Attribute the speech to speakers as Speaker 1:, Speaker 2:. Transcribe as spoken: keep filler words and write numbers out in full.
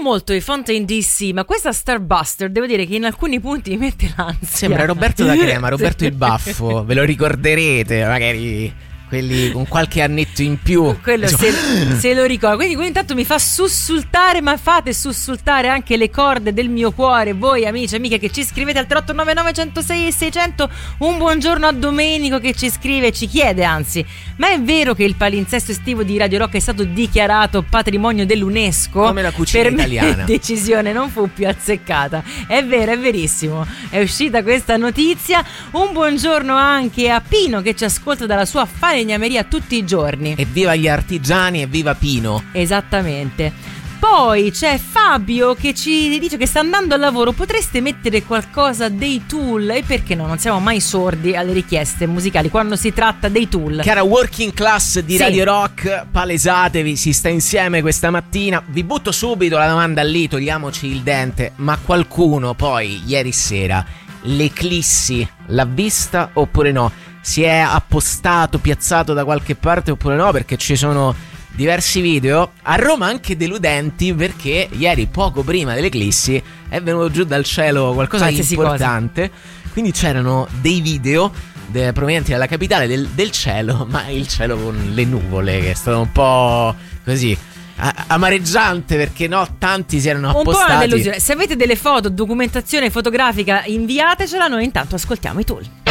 Speaker 1: molto i Fontaine D C, ma questa Starbuster devo dire che in alcuni punti mi mette l'ansia.
Speaker 2: Sembra Roberto da Crema, Roberto il Baffo, ve lo ricorderete, magari quelli con qualche annetto in più.
Speaker 1: Quello se, se lo ricordo. Quindi, quindi intanto mi fa sussultare, ma fate sussultare anche le corde del mio cuore, voi amici e amiche che ci scrivete al tre otto nove nove uno zero sei sei zero zero. Un buongiorno a Domenico che ci scrive, ci chiede anzi: ma è vero che il palinsesto estivo di Radio Rock è stato dichiarato patrimonio dell'UNESCO?
Speaker 2: Come la cucina
Speaker 1: per
Speaker 2: italiana.
Speaker 1: La decisione non fu più azzeccata. È vero, è verissimo. È uscita questa notizia. Un buongiorno anche a Pino che ci ascolta dalla sua falegnameria tutti i giorni.
Speaker 2: Evviva gli artigiani, evviva Pino.
Speaker 1: Esattamente. Poi c'è Fabio che ci dice che sta andando al lavoro. Potreste mettere qualcosa dei Tool? E perché no? Non siamo mai sordi alle richieste musicali quando si tratta dei Tool.
Speaker 2: Cara working class di
Speaker 1: Sì.
Speaker 2: Radio Rock, palesatevi, si sta insieme questa mattina. Vi butto subito la domanda lì, togliamoci il dente. Ma qualcuno poi ieri sera l'Eclissi l'ha vista oppure no? Si è appostato, piazzato da qualche parte oppure no? Perché ci sono diversi video a Roma anche deludenti, perché ieri poco prima dell'Eclissi è venuto giù dal cielo qualcosa di
Speaker 1: Qualsiasi
Speaker 2: importante cosa. Quindi c'erano dei video de- provenienti dalla capitale del, del cielo, ma il cielo con le nuvole, che è stato un po' così a- amareggiante, perché no, tanti si erano appostati.
Speaker 1: Un po' una delusione. Se avete delle foto, documentazione fotografica, inviatecela. Noi intanto ascoltiamo i Tool.